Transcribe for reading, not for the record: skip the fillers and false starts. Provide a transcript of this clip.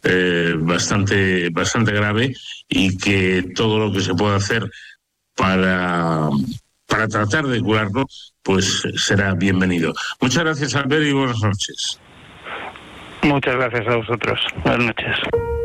bastante grave, y que todo lo que se pueda hacer para tratar de curarlo, pues será bienvenido. Muchas gracias, Albert, y buenas noches. Muchas gracias a vosotros. Buenas noches.